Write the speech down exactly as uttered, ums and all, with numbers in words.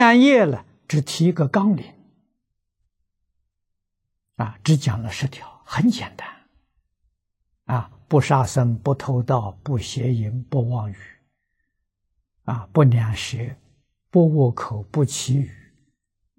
三页了，只提一个纲领，啊，只讲了十条，很简单，啊，不杀生，不偷盗，不邪淫，不妄语，啊，不两舌，不恶口，不绮语。